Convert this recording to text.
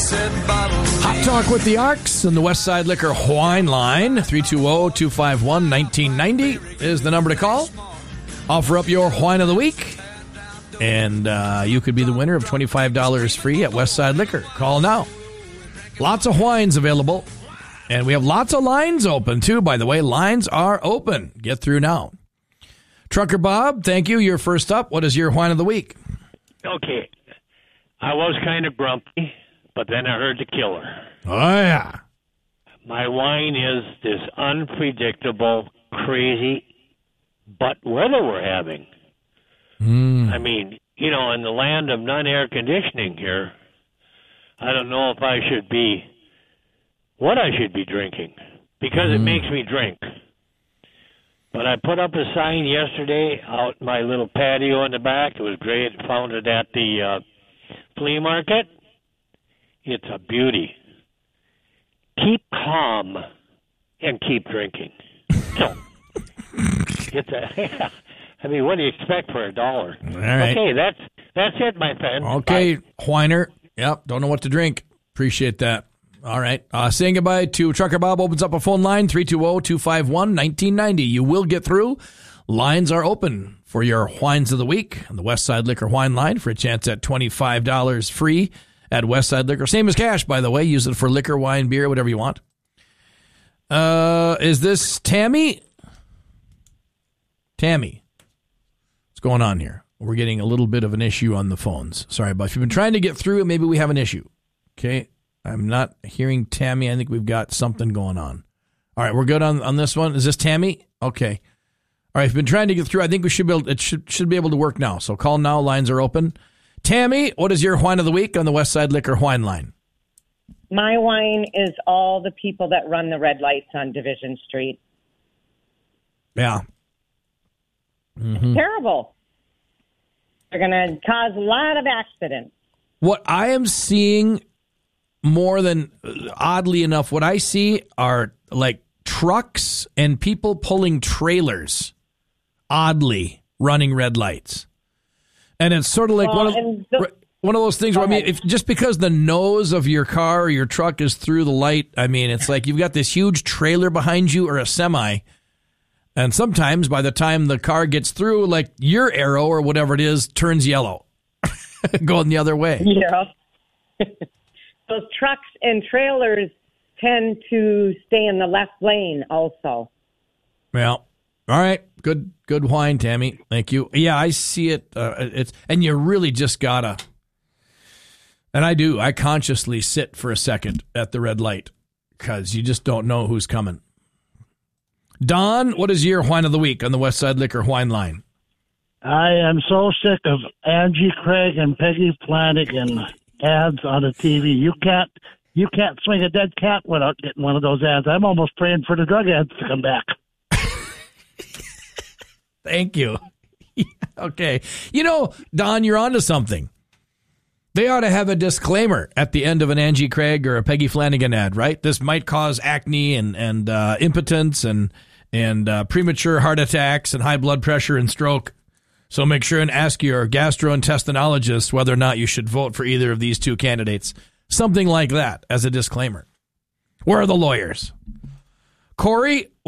Hot Talk with the Arcs and the Westside Liquor Wine Line. 320-251-1990 is the number to call. Offer up your wine of the week, and you could be the winner of $25 free at Westside Liquor. Call now. Lots of wines available, and we have lots of lines open, too, by the way. Lines are open. Get through now. Trucker Bob, thank you. You're first up. What is your wine of the week? Okay. I was kind of grumpy, but then I heard the killer. Oh, yeah. My wine is this unpredictable, crazy butt weather we're having. I mean, you know, in the land of non-air conditioning here, I don't know if I should be, what I should be drinking, because it makes me drink. But I put up a sign yesterday out my little patio in the back. It was great. Found it at the flea market. It's a beauty. Keep calm and keep drinking. So, it's a, I mean, what do you expect for $1? All right. Okay, that's it, my friend. Okay, Bye. Whiner. Yep, don't know what to drink. Appreciate that. All right. Saying goodbye to Trucker Bob opens up a phone line, 320-251-1990. You will get through. Lines are open for your wines of the week on the Westside Liquor Wine Line for a chance at $25 free at Westside Liquor. Same as cash, by the way. Use it for liquor, wine, beer, whatever you want. Is this Tammy? Tammy, what's going on here? We're getting a little bit of an issue on the phones. Sorry, but if you've been trying to get through, maybe we have an issue. Okay. I'm not hearing Tammy. I think we've got something going on. All right, we're good on this one. Is this Tammy? Okay. All right, if you've been trying to get through, I think we should be able, it should be able to work now. So call now. Lines are open. Tammy, what is your wine of the week on the Westside Liquor Wine Line? My wine is all the people that run the red lights on Division Street. Yeah. It's terrible. They're going to cause a lot of accidents. What I am seeing more than, oddly enough, what I see are like trucks and people pulling trailers, oddly running red lights. And it's sort of like one of those things where, I mean, if just because the nose of your car or your truck is through the light, I mean, it's like you've got this huge trailer behind you or a semi. And sometimes by the time the car gets through, like your arrow or whatever it is turns yellow, going the other way. Yeah. Those trucks and trailers tend to stay in the left lane also. Well, all right. Good wine, Tammy. Thank you. Yeah, I see it. And you really just gotta, and I consciously sit for a second at the red light because you just don't know who's coming. Don, what is your wine of the week on the Westside Liquor Wine Line? I am so sick of Angie Craig and Peggy Flanagan ads on the TV. You can't swing a dead cat without getting one of those ads. I'm almost praying for the drug ads to come back. Thank you. Okay. You know, Don, you're onto something. They ought to have a disclaimer at the end of an Angie Craig or a Peggy Flanagan ad, right? This might cause acne and impotence and premature heart attacks and high blood pressure and stroke. So make sure and ask your gastrointestinologist whether or not you should vote for either of these two candidates. Something like that as a disclaimer. Where are the lawyers? Corey?